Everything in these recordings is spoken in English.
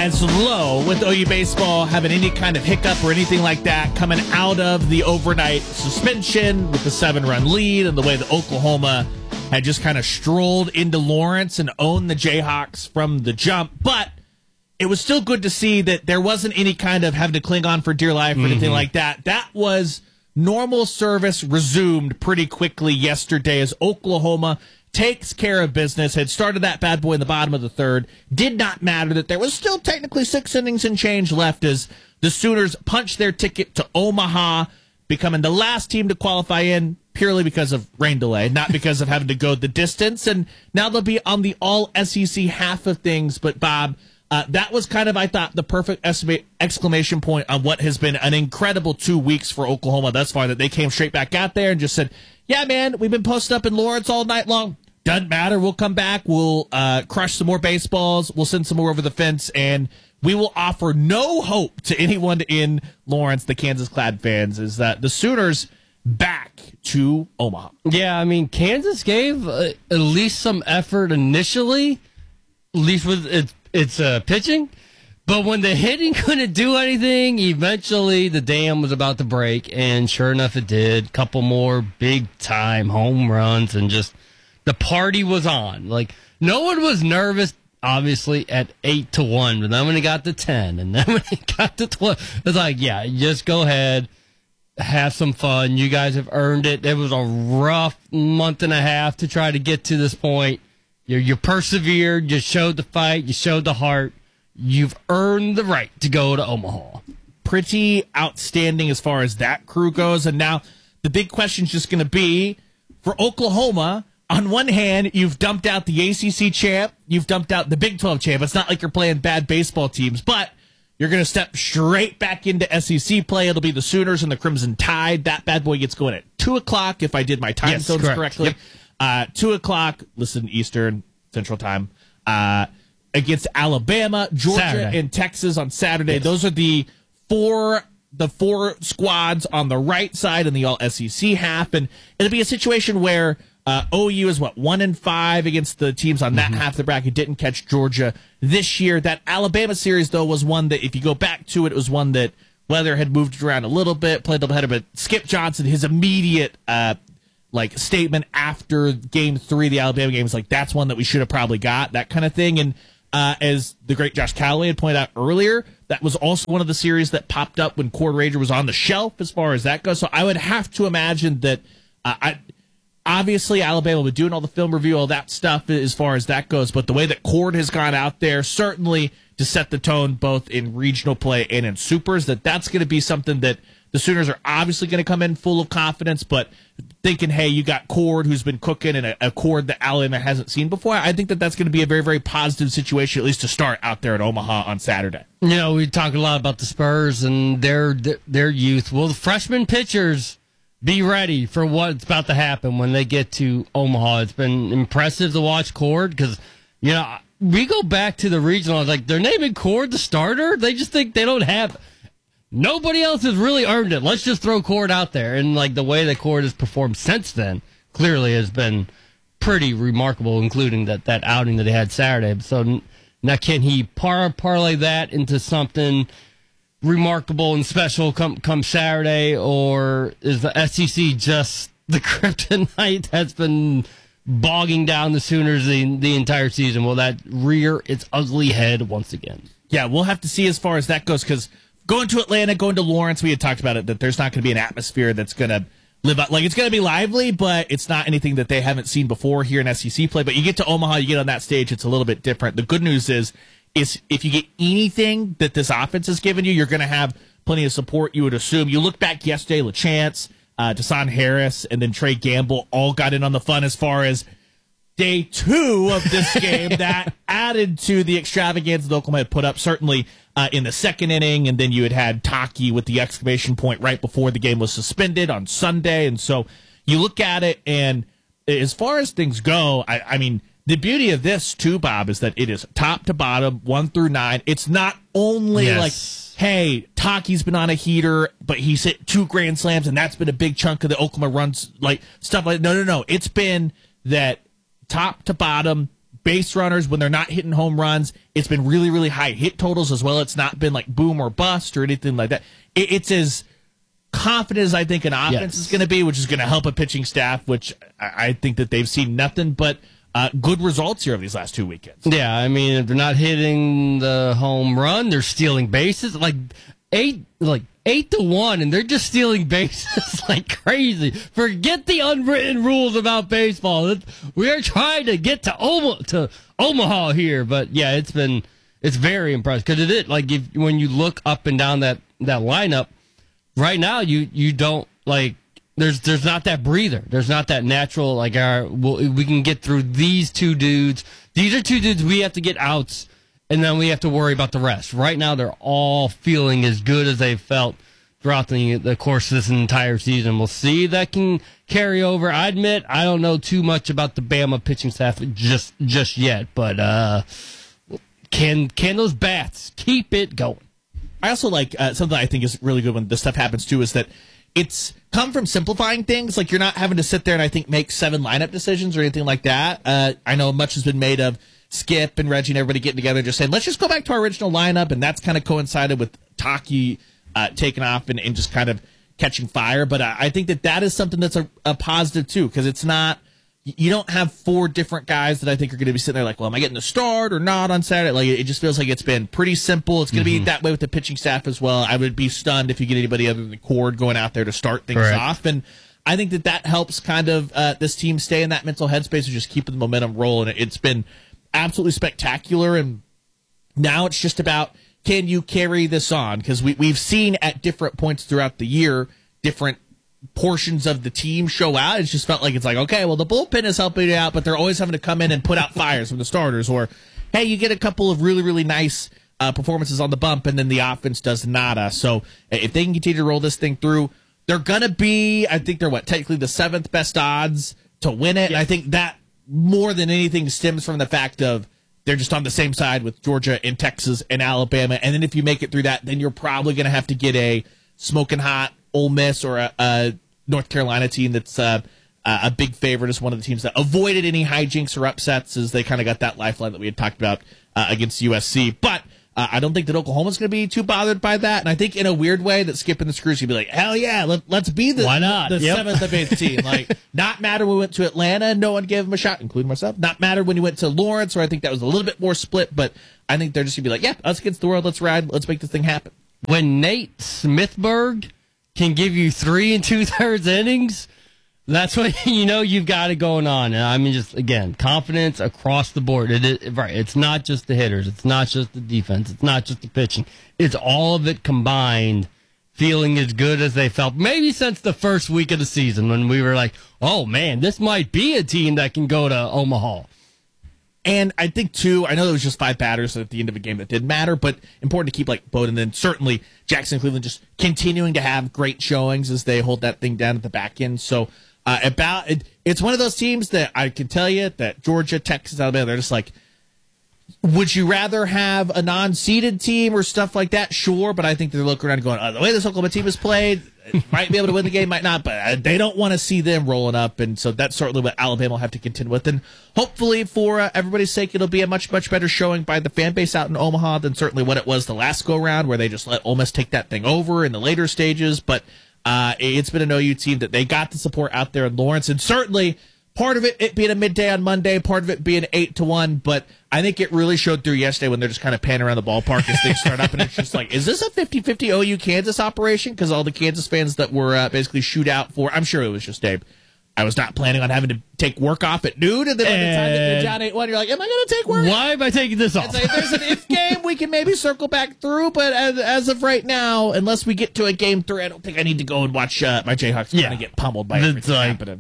as low with OU baseball having any kind of hiccup or anything like that coming out of the overnight suspension with the 7-run lead and the way that Oklahoma had just kind of strolled into Lawrence and owned the Jayhawks from the jump. But it was still good to see that there wasn't any kind of having to cling on for dear life or anything like that. That was normal service resumed pretty quickly yesterday as Oklahoma takes care of business, had started that bad boy in the bottom of the third. Did not matter that there was still technically 6 innings and change left as the Sooners punched their ticket to Omaha, becoming the last team to qualify in purely because of rain delay, not because of having to go the distance. And now they'll be on the all-SEC half of things. But, Bob, that was kind of, I thought, the perfect exclamation point on what has been an incredible 2 weeks for Oklahoma thus far, that they came straight back out there and just said, yeah, man, we've been posted up in Lawrence all night long. Doesn't matter. We'll come back. We'll crush some more baseballs. We'll send some more over the fence, and we will offer no hope to anyone in Lawrence, the Kansas-clad fans, is that the Sooners back to Omaha. Yeah, I mean, Kansas gave at least some effort initially, at least with its pitching. But when the hitting couldn't do anything, eventually the dam was about to break, and sure enough it did. Couple more big-time home runs, and just the party was on. Like, no one was nervous, obviously, at 8-1, but then when it got to 10, and then when it got to 12, it's like, yeah, just go ahead, have some fun. You guys have earned it. It was a rough month and a half to try to get to this point. You persevered, you showed the fight, you showed the heart. You've earned the right to go to Omaha. Pretty outstanding as far as that crew goes. And now the big question is just going to be, for Oklahoma, on one hand, you've dumped out the ACC champ, you've dumped out the Big 12 champ. It's not like you're playing bad baseball teams, but you're going to step straight back into SEC play. It'll be the Sooners and the Crimson Tide. That bad boy gets going at 2 o'clock, if I did my time zones correctly. Yep. 2 o'clock, listen, Eastern, Central Time, against Alabama, Georgia, Saturday. and Texas on Saturday. Yes. Those are the four squads on the right side in the all-SEC half, and it'll be a situation where OU is 1-5 against the teams on that half of the bracket. Didn't catch Georgia this year. That Alabama series, though, was one that, if you go back to it, it was one that Weather had moved around a little bit, played a little ahead of it. Skip Johnson, his immediate statement after Game 3 of the Alabama game was like, that's one that we should have probably got, that kind of thing. And as the great Josh Callaway had pointed out earlier, that was also one of the series that popped up when Cord Rager was on the shelf as far as that goes. So I would have to imagine that obviously Alabama will be doing all the film review, all that stuff as far as that goes. But the way that Cord has gone out there, certainly to set the tone both in regional play and in supers, that's going to be something that the Sooners are obviously going to come in full of confidence, but thinking, hey, you got Cord who's been cooking and a Cord that Alabama hasn't seen before. I think that's going to be a very, very positive situation, at least to start out there at Omaha on Saturday. You know, we talk a lot about the Spurs and their youth. Well, the freshman pitchers, be ready for what's about to happen when they get to Omaha. It's been impressive to watch Cord because, you know, we go back to the regional. I was like, they're naming Cord the starter? They just think they don't have... Nobody else has really earned it. Let's just throw Cord out there. And, like, the way that Cord has performed since then clearly has been pretty remarkable, including that outing that he had Saturday. So now can he parlay that into something remarkable and special come Saturday, or is the SEC just the kryptonite that's been bogging down the Sooners the entire season? Will that rear its ugly head once again? Yeah, we'll have to see as far as that goes, because going to Atlanta, going to Lawrence, we had talked about it, that there's not going to be an atmosphere that's going to live up. Like, it's going to be lively, but it's not anything that they haven't seen before here in SEC play. But you get to Omaha, you get on that stage, it's a little bit different. The good news is if you get anything that this offense has given you, you're going to have plenty of support, you would assume. You look back yesterday, LaChance, Deshaun Harris, and then Trey Gamble all got in on the fun as far as day 2 of this game. That added to the extravaganza that Oklahoma had put up, certainly in the second inning. And then you had Taki with the exclamation point right before the game was suspended on Sunday. And so you look at it, and as far as things go, I mean, the beauty of this, too, Bob, is that it is top to bottom, 1 through 9. It's not only like, hey, Taki's been on a heater, but he's hit 2 grand slams, and that's been a big chunk of the Oklahoma runs, like stuff like that. No. It's been that top to bottom, base runners, when they're not hitting home runs, it's been really, really high hit totals as well. It's not been like boom or bust or anything like that. It's as confident as I think an offense is going to be, which is going to help a pitching staff, which I think that they've seen nothing but good results here over these last 2 weekends. Yeah, I mean, if they're not hitting the home run, they're stealing bases. Like 8-1, and they're just stealing bases like crazy. Forget the unwritten rules about baseball. We are trying to get to Omaha here, but yeah, it's very impressive because it is like when you look up and down that lineup right now, you don't like. There's not that breather. There's not that natural, like, we can get through these two dudes. These are two dudes we have to get outs, and then we have to worry about the rest. Right now, they're all feeling as good as they've felt throughout the course of this entire season. We'll see if that can carry over. I admit I don't know too much about the Bama pitching staff just yet, but can those bats keep it going? I also like something I think is really good when this stuff happens, too, is that it's come from simplifying things. Like, you're not having to sit there and I think make 7 lineup decisions or anything like that. I know much has been made of Skip and Reggie and everybody getting together and just saying, let's just go back to our original lineup. And that's kind of coincided with Taki taking off and just kind of catching fire. But I think that is something that's a positive, too, because it's not, you don't have 4 different guys that I think are going to be sitting there like, well, am I getting the start or not on Saturday? Like, it just feels like it's been pretty simple. It's going to be that way with the pitching staff as well. I would be stunned if you get anybody other than Cord going out there to start things off. And I think that helps kind of this team stay in that mental headspace of just keeping the momentum rolling. It's been absolutely spectacular. And now it's just about, can you carry this on? Because we've seen at different points throughout the year, different portions of the team show out. It's just felt like it's like, okay, well, the bullpen is helping you out, but they're always having to come in and put out fires from the starters. Or, hey, you get a couple of really, really nice performances on the bump, and then the offense does nada. So if they can continue to roll this thing through, they're going to be, I think they're technically the 7th best odds to win it. Yeah. And I think that more than anything stems from the fact of they're just on the same side with Georgia and Texas and Alabama. And then if you make it through that, then you're probably going to have to get a smoking hot Ole Miss or a North Carolina team that's a big favorite as one of the teams that avoided any hijinks or upsets, as they kind of got that lifeline that we had talked about against USC. But I don't think that Oklahoma's going to be too bothered by that. And I think in a weird way that Skip and the Screws can be like, hell yeah, let's be the 7th of 8th team. Like, not matter when we went to Atlanta, no one gave them a shot, including myself. Not matter when you went to Lawrence, where I think that was a little bit more split. But I think they're just going to be like, yeah, us against the world, let's ride, let's make this thing happen. When Nate Smithberg can give you 3 2/3 innings, that's what you've got it going on. And I mean, just again, confidence across the board. It's not just the hitters, it's not just the defense, it's not just the pitching. It's all of it combined, feeling as good as they felt maybe since the first week of the season when we were like, oh man, this might be a team that can go to Omaha. And I think, too, I know it was just 5 batters at the end of a game that didn't matter, but important to keep, like, Bowden. And then certainly Jackson Cleveland just continuing to have great showings as they hold that thing down at the back end. So it's one of those teams that I can tell you that Georgia, Texas, Alabama, they're just like, would you rather have a non-seeded team or stuff like that? Sure, but I think they're looking around and going, the way this Oklahoma team is played, might be able to win the game, might not, but they don't want to see them rolling up, and so that's certainly what Alabama will have to contend with. And hopefully, for everybody's sake, it'll be a much, much better showing by the fan base out in Omaha than certainly what it was the last go-round, where they just let Ole Miss take that thing over in the later stages. But it's been an OU team that they got the support out there in Lawrence, and certainly part of it being a midday on Monday, part of it being 8-1, but I think it really showed through yesterday when they're just kind of panning around the ballpark as things start up, and it's just like, is this a 50-50 OU Kansas operation? Because all the Kansas fans that were basically shoot out for, I'm sure it was just I was not planning on having to take work off at noon, and then by the time that you're down 8-1, you're like, am I going to take work? Why am I taking this off? It's like, if there's an if game, we can maybe circle back through, but as of right now, unless we get to a game 3, I don't think I need to go and watch my Jayhawks kind of get pummeled by everything happening.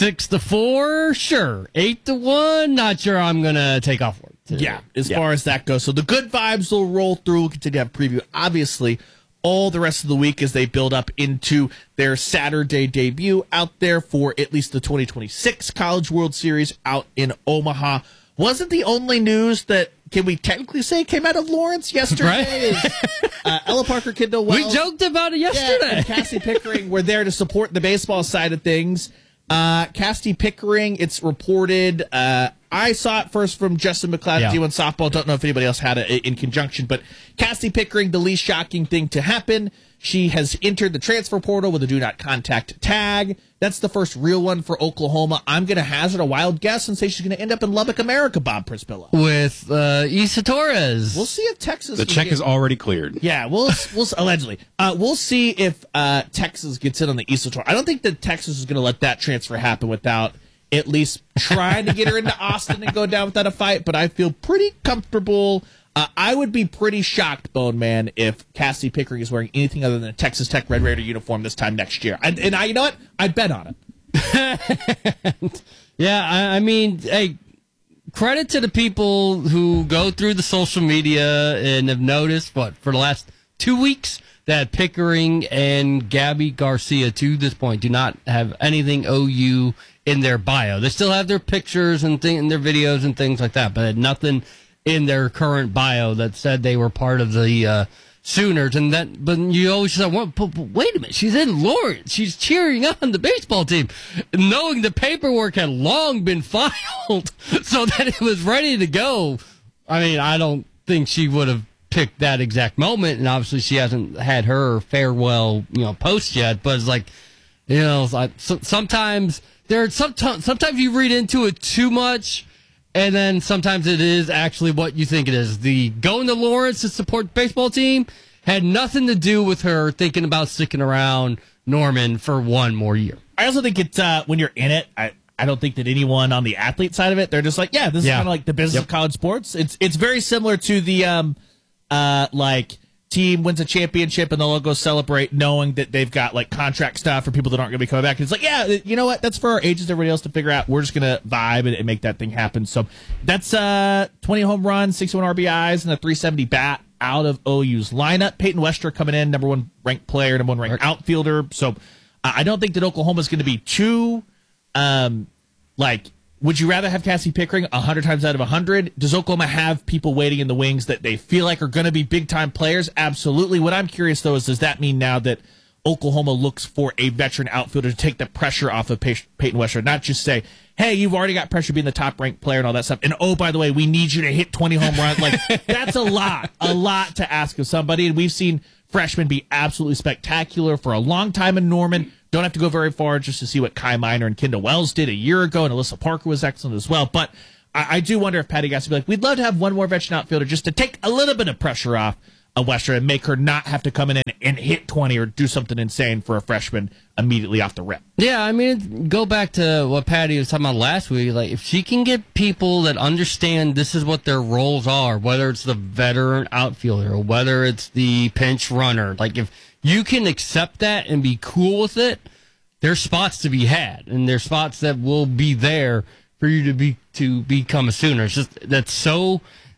6-4, sure. 8-1, not sure I'm going to take off work today. Yeah, as far as that goes. So the good vibes will roll through. We'll continue to have preview, obviously, all the rest of the week as they build up into their Saturday debut out there for at least the 2026 College World Series out in Omaha. Wasn't the only news that, can we technically say, came out of Lawrence yesterday? Right. Ella Parker Kendall Wells. We joked about it yesterday. And Cassie Pickering were there to support the baseball side of things. Cassie Pickering, it's reported, I saw it first from Justin McLeod, Yeah. D1 Softball. Don't know if anybody else had it in conjunction, but Cassie Pickering, the least shocking thing to happen. She has entered the transfer portal with a do not contact tag. That's the first real one for Oklahoma. I'm going to hazard a wild guess and say she's going to end up in Lubbock, America, Bob Prispilla. With Issa Torres. We'll see if Texas... The check is already cleared. Yeah, we'll allegedly. We'll see if Texas gets in on the Issa Torres. I don't think that Texas is going to let that transfer happen without at least trying to get her into Austin and go down without a fight, but I feel pretty comfortable. I would be pretty shocked, Bone Man, if Cassie Pickering is wearing anything other than a Texas Tech Red Raider uniform this time next year. And you know what? I'd bet on it. Yeah, I mean, hey, credit to the people who go through the social media and have noticed, for the last 2 weeks, that Pickering and Gabby Garcia, to this point, do not have anything OU in their bio. They still have their pictures and their videos and things like that, but had nothing in their current bio that said they were part of the Sooners. And that, but you always say, well, wait a minute, she's in Lawrence. She's cheering on the baseball team, knowing the paperwork had long been filed so that it was ready to go. I mean, I don't think she would have picked that exact moment, and obviously she hasn't had her farewell, post yet. But it's like, sometimes sometimes you read into it too much. And then sometimes it is actually what you think it is. The going to Lawrence to support the baseball team had nothing to do with her thinking about sticking around Norman for one more year. I also think it's when you're in it, I don't think that anyone on the athlete side of it, they're just like, yeah, this is kind of like the business of college sports. It's very similar to the team wins a championship and they'll go celebrate knowing that they've got like contract stuff for people that aren't going to be coming back. It's like, yeah, you know what? That's for our agents, everybody else to figure out. We're just going to vibe and make that thing happen. So that's 20 home runs, 61 RBIs, and a 370 bat out of OU's lineup. Peyton Westra coming in, number one ranked player, number one ranked outfielder. So I don't think that Oklahoma's going to be too would you rather have Cassie Pickering 100 times out of 100? Does Oklahoma have people waiting in the wings that they feel like are going to be big-time players? Absolutely. What I'm curious, though, is does that mean now that Oklahoma looks for a veteran outfielder to take the pressure off of Peyton Westra, not just say, hey, you've already got pressure being the top-ranked player and all that stuff, and oh, by the way, we need you to hit 20 home runs. Like, that's a lot to ask of somebody, and we've seen freshmen be absolutely spectacular for a long time in Norman. Don't have to go very far just to see what Kai Minor and Kendall Wells did a year ago, and Alyssa Parker was excellent as well. But I do wonder if Patty Gass would be like, we'd love to have one more veteran outfielder just to take a little bit of pressure off of Westra and make her not have to come in and hit 20 or do something insane for a freshman immediately off the rip. Yeah, I mean, go back to what Patty was talking about last week. Like, if she can get people that understand this is what their roles are, whether it's the veteran outfielder or whether it's the pinch runner, like if you can accept that and be cool with it, there's spots to be had, and there's spots that will be there for you to become a Sooner. It's just that's so,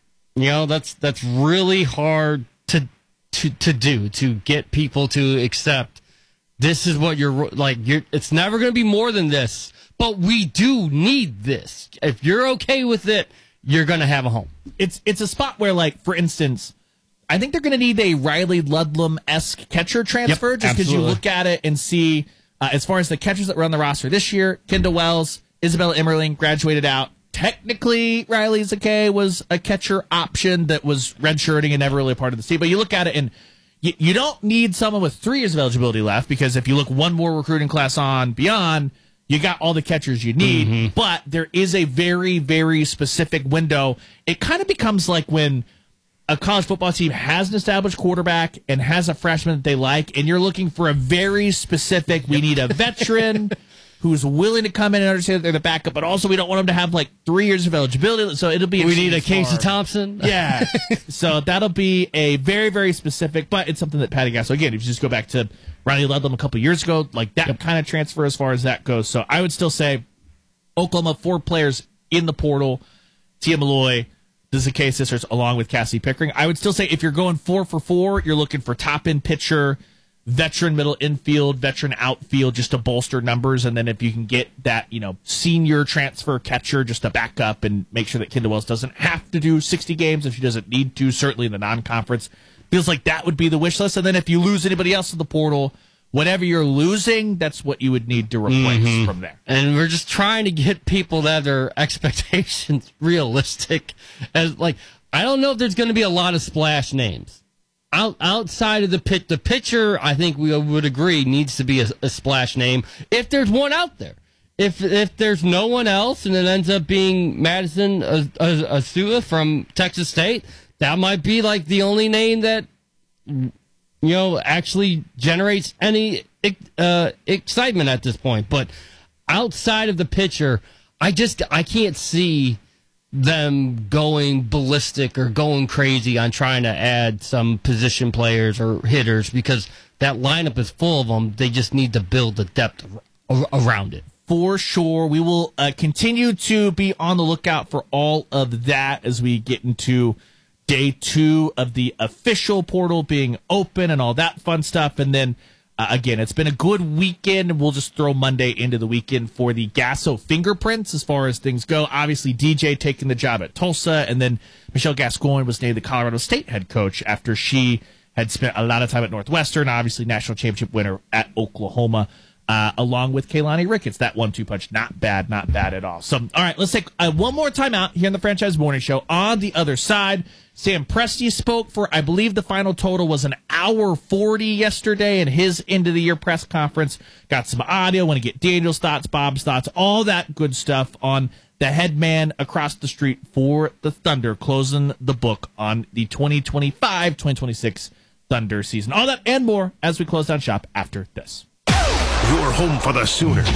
that's really hard to do, to get people to accept this is what you're like. It's never going to be more than this, but we do need this. If you're okay with it, you're going to have a home. It's a spot where, like, for instance, I think they're going to need a Riley Ludlam-esque catcher transfer, just because you look at it and see, as far as the catchers that were on the roster this year, Kendall Wells, Isabella Emmerling graduated out. Technically, Riley Zakay was a catcher option that was redshirting and never really a part of the team. But you look at it, and you don't need someone with 3 years of eligibility left, because if you look one more recruiting class on beyond, you got all the catchers you need. Mm-hmm. But there is a very, very specific window. It kind of becomes like when a college football team has an established quarterback and has a freshman that they like, and you're looking for a very specific, we need a veteran who's willing to come in and understand that they're the backup, but also we don't want them to have like 3 years of eligibility. So it'll be we need a Casey Thompson. Yeah. So that'll be a very, very specific, but it's something that Patty Gasso, again, if you just go back to Riley Ludlam a couple years ago, like that kind of transfer as far as that goes. So I would still say Oklahoma, 4 players in the portal, Tia Malloy, the Zakay sisters, along with Cassie Pickering. I would still say if you're going 4 for 4, you're looking for top-end pitcher, veteran middle infield, veteran outfield, just to bolster numbers. And then if you can get that, senior transfer catcher just to back up and make sure that Kendall Wells doesn't have to do 60 games if she doesn't need to, certainly in the non-conference. Feels like that would be the wish list. And then if you lose anybody else in the portal, whatever you're losing, that's what you would need to replace from there. And we're just trying to get people to have their expectations realistic. As like, I don't know if there's going to be a lot of splash names. Outside of the pitcher, I think we would agree, needs to be a splash name if there's one out there. If there's no one else and it ends up being Madison Asua from Texas State, that might be like the only name that actually generates any excitement at this point. But outside of the pitcher, I can't see them going ballistic or going crazy on trying to add some position players or hitters, because that lineup is full of them. They just need to build the depth around it. For sure. We will continue to be on the lookout for all of that as we get into day 2 of the official portal being open and all that fun stuff. And then, again, it's been a good weekend. We'll just throw Monday into the weekend for the Gasso fingerprints as far as things go. Obviously, DJ taking the job at Tulsa, and then Michelle Gascoigne was named the Colorado State head coach after she had spent a lot of time at Northwestern, obviously national championship winner at Oklahoma. Along with Kaylani Ricketts. That 1-2 punch, not bad at all. So, all right, let's take one more time out here on the Franchise Morning Show. On the other side, Sam Presti spoke for, I believe the final total was an hour 40 yesterday in his end-of-the-year press conference. Got some audio, want to get Daniel's thoughts, Bob's thoughts, all that good stuff on the head man across the street for the Thunder, closing the book on the 2025-2026 Thunder season. All that and more as we close down shop after this. Your home for the Sooners.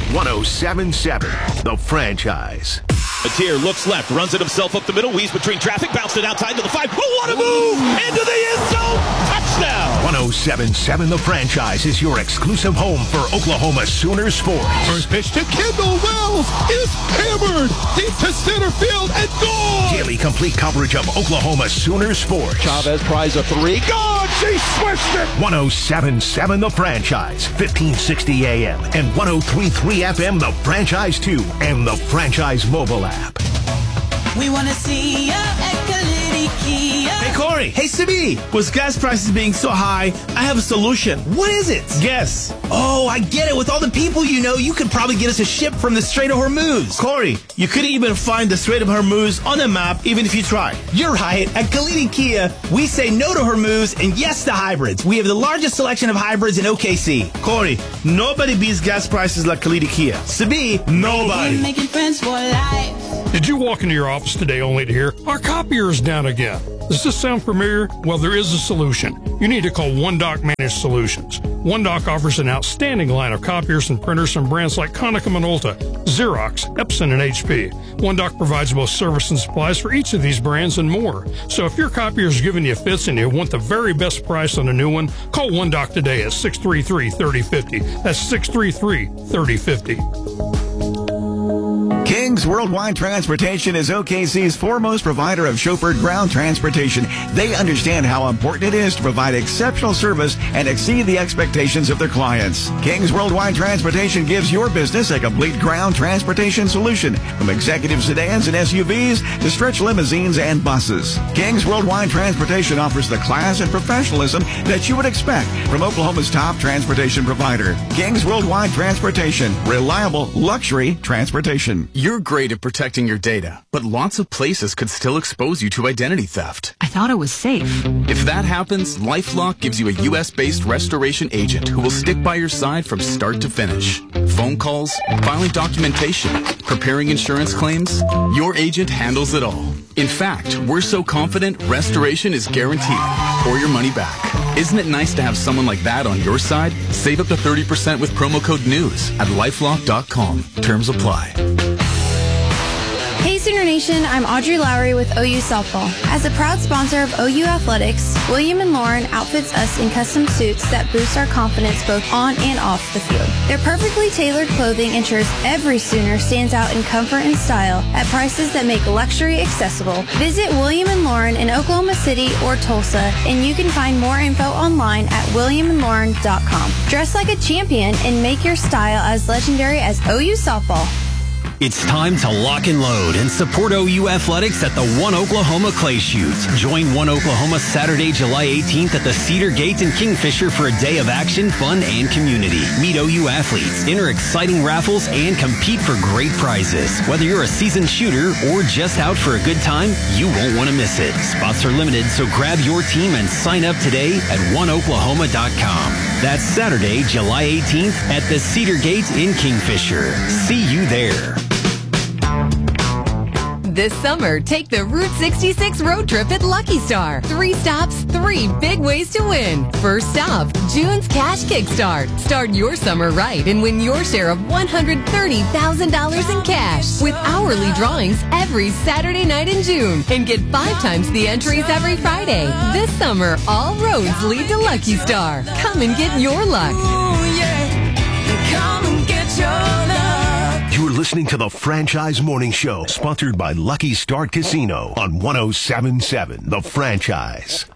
107.7, The Franchise. Atier looks left, runs it himself up the middle, weaves between traffic, bounced it outside to the 5. Oh, what a move! Into the end zone! Touchdown! 107.7, The Franchise is your exclusive home for Oklahoma Sooners sports. First pitch to Kendall Wells is hammered deep to center field and gone! Daily complete coverage of Oklahoma Sooners sports. Chavez tries a 3. Gone! She switched it! 107.7, The Franchise, 1560 AM and 103.3 FM, The Franchise 2, and the Franchise mobile app. We want to see ya at Kalidi Kia. Hey, Corey. Hey, Sibi. With gas prices being so high, I have a solution. What is it? Guess. Oh, I get it. With all the people you know, you could probably get us a ship from the Strait of Hormuz. Corey, you couldn't even find the Strait of Hormuz on a map, even if you tried. You're right. At Kalidi Kia, we say no to Hormuz and yes to hybrids. We have the largest selection of hybrids in OKC. Corey, nobody beats gas prices like Kalidi Kia. Sibi, nobody. We're making friends for life. Did you walk into your office today only to hear, our copier is down again? Does this sound familiar? Well, there is a solution. You need to call OneDoc Managed Solutions. OneDoc offers an outstanding line of copiers and printers from brands like Konica Minolta, Xerox, Epson, and HP. OneDoc provides both service and supplies for each of these brands and more. So if your copier is giving you fits and you want the very best price on a new one, call OneDoc today at 633-3050. That's 633-3050. King's Worldwide Transportation is OKC's foremost provider of chauffeured ground transportation. They understand how important it is to provide exceptional service and exceed the expectations of their clients. King's Worldwide Transportation gives your business a complete ground transportation solution, from executive sedans and SUVs to stretch limousines and buses. King's Worldwide Transportation offers the class and professionalism that you would expect from Oklahoma's top transportation provider. King's Worldwide Transportation, reliable luxury transportation. You're great at protecting your data, but lots of places could still expose you to identity theft. I thought it was safe. If that happens, LifeLock gives you a U.S.-based restoration agent who will stick by your side from start to finish. Phone calls, filing documentation, preparing insurance claims, your agent handles it all. In fact, we're so confident restoration is guaranteed or your money back. Isn't it nice to have someone like that on your side? Save up to 30% with promo code NEWS at lifelock.com. Terms apply. Hey Sooner Nation, I'm Audrey Lowry with OU Softball. As a proud sponsor of OU Athletics, William & Lauren outfits us in custom suits that boost our confidence both on and off the field. Their perfectly tailored clothing ensures every Sooner stands out in comfort and style at prices that make luxury accessible. Visit William & Lauren in Oklahoma City or Tulsa, and you can find more info online at williamandlauren.com. Dress like a champion and make your style as legendary as OU Softball. It's time to lock and load and support OU Athletics at the One Oklahoma Clay Shoot. Join One Oklahoma Saturday, July 18th at the Cedar Gate in Kingfisher for a day of action, fun, and community. Meet OU athletes, enter exciting raffles, and compete for great prizes. Whether you're a seasoned shooter or just out for a good time, you won't want to miss it. Spots are limited, so grab your team and sign up today at oneoklahoma.com. That's Saturday, July 18th at the Cedar Gate in Kingfisher. See you there. This summer, take the Route 66 road trip at Lucky Star. 3 stops, 3 big ways to win. First stop, June's Cash Kickstart. Start your summer right and win your share of $130,000 in cash with hourly drawings every Saturday night in June. And get 5 times the entries every Friday. This summer, all roads lead to Lucky Star. Come and get your luck. Ooh, yeah. Come and get your luck. You're listening to the Franchise Morning Show, sponsored by Lucky Start Casino on 107.7 The Franchise.